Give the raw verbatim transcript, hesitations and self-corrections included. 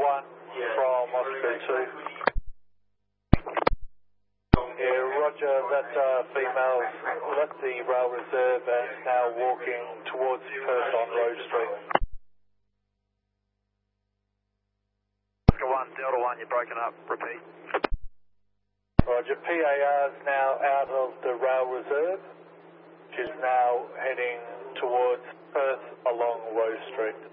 one from Oscar two. Yeah, roger, that uh, female's left the rail reserve and is now walking towards Perth on Rose Street. Oscar one, Delta one, you're broken up, repeat. Roger, P A R is now out of the rail reserve, which is now heading towards Perth along Rose Street.